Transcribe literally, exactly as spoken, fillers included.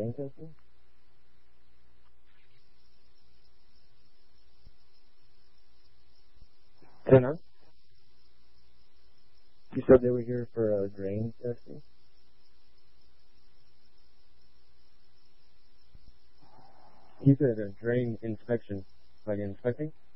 drain testing? Turn on? You said they were here for uh, drain testing? You said a drain inspection, like inspecting?